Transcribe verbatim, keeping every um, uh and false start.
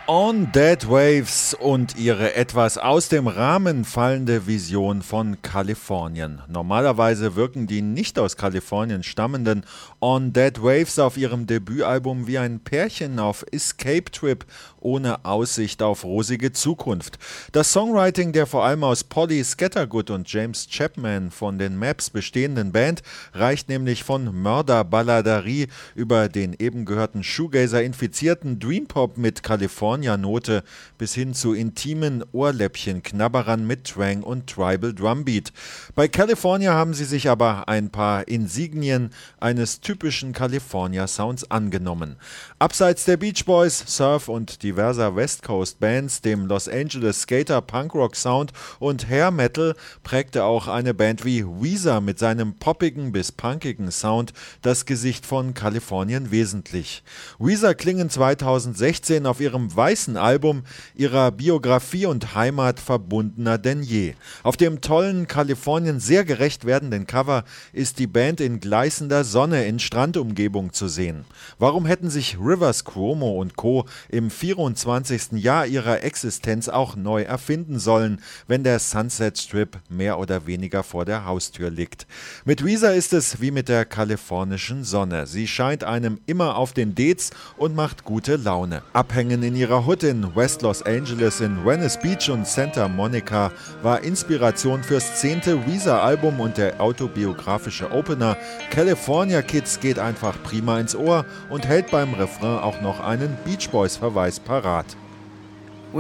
On Dead Waves und ihre etwas aus dem Rahmen fallende Vision von Kalifornien. Normalerweise wirken die nicht aus Kalifornien stammenden On Dead Waves auf ihrem Debütalbum wie ein Pärchen auf Escape Trip ohne Aussicht auf rosige Zukunft. Das Songwriting der vor allem aus Polly Scattergood und James Chapman von den Maps bestehenden Band reicht nämlich von Mörderballaderie über den eben gehörten Shoegazer-infizierten Dreampop mit California-Note bis hin zu intimen Ohrläppchenknabberern mit Twang und Tribal Drumbeat. Bei California haben sie sich aber ein paar Insignien eines typischen California-Sounds angenommen. Abseits der Beach Boys, Surf und diverser West Coast Bands, dem Los Angeles Skater Punkrock Sound und Hair Metal prägte auch eine Band wie Weezer mit seinem poppigen bis punkigen Sound das Gesicht von Kalifornien wesentlich. Weezer klingen zweitausendsechzehn auf ihrem weißen Album ihrer Biografie und Heimat verbundener denn je. Auf dem tollen Kalifornien sehr gerecht werdenden Cover ist die Band in gleißender Sonne in Strandumgebung zu sehen. Warum hätten sich Rivers Cuomo und Co. im vierundzwanzigsten Jahr ihrer Existenz auch neu erfinden sollen, wenn der Sunset Strip mehr oder weniger vor der Haustür liegt? Mit Weezer ist es wie mit der kalifornischen Sonne. Sie scheint einem immer auf den Dates und macht gute Laune. Abhängen in ihrer Hut in West Los Angeles, in Venice Beach und Santa Monica war Inspiration fürs zehnte Weezer-Album und der autobiografische Opener California Kids geht einfach prima ins Ohr und hält beim Refrain auch noch einen Beach Boys-Verweis parat.